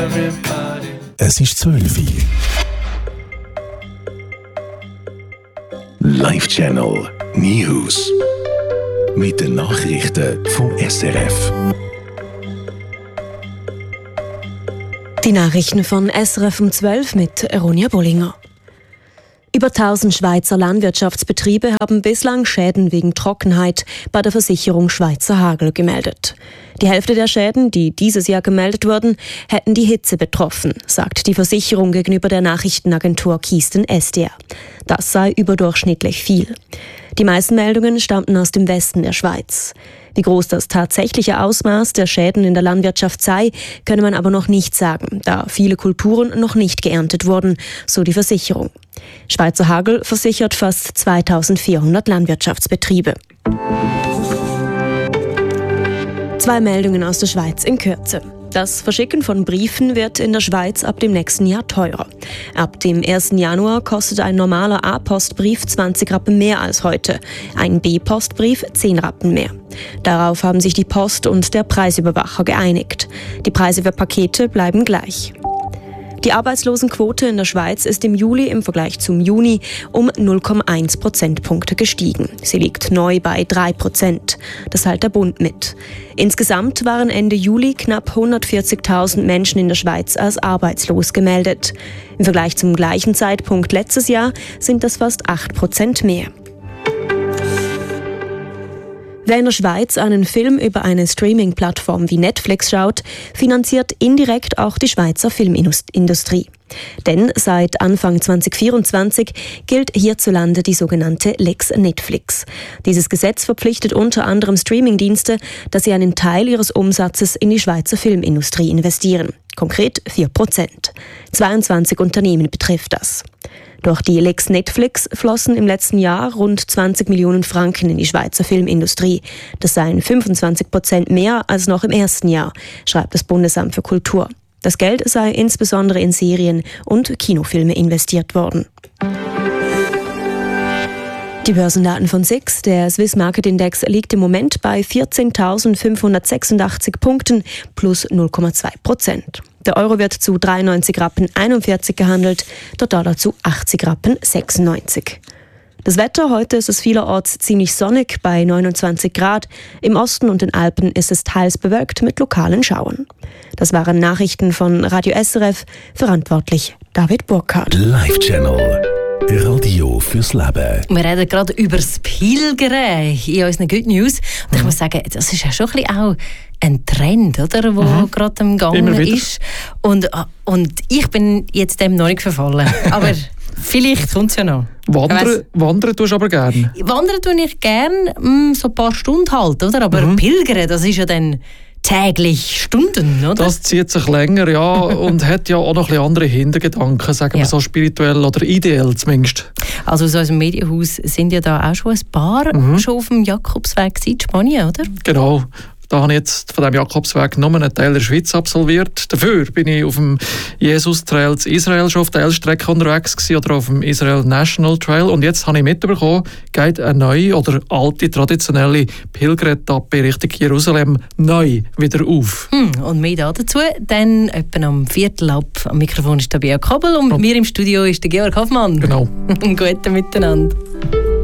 Es ist 12 Uhr. Live Channel News. Mit den Nachrichten vom SRF. Die Nachrichten von SRF um 12 mit Ronja Bollinger. Über 1000 Schweizer Landwirtschaftsbetriebe haben bislang Schäden wegen Trockenheit bei der Versicherung Schweizer Hagel gemeldet. Die Hälfte der Schäden, die dieses Jahr gemeldet wurden, hätten die Hitze betroffen, sagt die Versicherung gegenüber der Nachrichtenagentur Kisten SDR. Das sei überdurchschnittlich viel. Die meisten Meldungen stammten aus dem Westen der Schweiz. Wie groß das tatsächliche Ausmaß der Schäden in der Landwirtschaft sei, könne man aber noch nicht sagen, da viele Kulturen noch nicht geerntet wurden, so die Versicherung. Schweizer Hagel versichert fast 2400 Landwirtschaftsbetriebe. 2 Meldungen aus der Schweiz in Kürze. Das Verschicken von Briefen wird in der Schweiz ab dem nächsten Jahr teurer. Ab dem 1. Januar kostet ein normaler A-Postbrief 20 Rappen mehr als heute, ein B-Postbrief 10 Rappen mehr. Darauf haben sich die Post und der Preisüberwacher geeinigt. Die Preise für Pakete bleiben gleich. Die Arbeitslosenquote in der Schweiz ist im Juli im Vergleich zum Juni um 0,1 Prozentpunkte gestiegen. Sie liegt neu bei 3%. Das hält der Bund mit. Insgesamt waren Ende Juli knapp 140.000 Menschen in der Schweiz als arbeitslos gemeldet. Im Vergleich zum gleichen Zeitpunkt letztes Jahr sind das fast 8% mehr. Wer in der Schweiz einen Film über eine Streaming-Plattform wie Netflix schaut, finanziert indirekt auch die Schweizer Filmindustrie. Denn seit Anfang 2024 gilt hierzulande die sogenannte Lex Netflix. Dieses Gesetz verpflichtet unter anderem Streamingdienste, dass sie einen Teil ihres Umsatzes in die Schweizer Filmindustrie investieren. Konkret 4%. 22 Unternehmen betrifft das. Durch die Lex Netflix flossen im letzten Jahr rund 20 Millionen Franken in die Schweizer Filmindustrie. Das seien 25% mehr als noch im ersten Jahr, schreibt das Bundesamt für Kultur. Das Geld sei insbesondere in Serien und Kinofilme investiert worden. Die Börsendaten von SIX, der Swiss Market Index, liegt im Moment bei 14.586 Punkten plus 0,2%. Der Euro wird zu 93 Rappen 41 gehandelt, der Dollar zu 80 Rappen 96. Das Wetter, heute ist es vielerorts ziemlich sonnig bei 29 Grad. Im Osten und den Alpen ist es teils bewölkt mit lokalen Schauern. Das waren Nachrichten von Radio SRF, verantwortlich David Burkhardt. Live Channel. Radio fürs Leben. Wir reden gerade über das Pilgern in unseren Good News. Und ich muss sagen, das ist ja schon ein bisschen auch ein Trend, oder, der gerade am Gang ist. Und ich bin jetzt dem noch nicht verfallen. Aber vielleicht kommt es ja noch. Wandern tust du aber gerne? Wandern tue ich gerne, so ein paar Stunden halt, oder? Aber Pilgern, das ist ja dann täglich Stunden, oder? Das zieht sich länger, ja, und hat ja auch noch ein bisschen andere Hintergedanken, sagen wir so spirituell oder ideell zumindest. Also aus unserem Medienhaus sind ja da auch schon ein paar schon auf dem Jakobsweg in Spanien, oder? Genau. Da habe ich jetzt von diesem Jakobsweg nur einen Teil der Schweiz absolviert. Dafür bin ich auf dem Jesus-Trail in Israel schon auf der L-Strecke unterwegs gewesen, oder auf dem Israel National Trail. Und jetzt habe ich mitbekommen, geht eine neue oder alte, traditionelle Pilgeretappe Richtung Jerusalem neu wieder auf. Und mehr dazu, dann etwa um 4:15 am Mikrofon ist der Bea Kabel und mit mir im Studio ist der Georg Hoffmann. Genau. Guten Miteinander.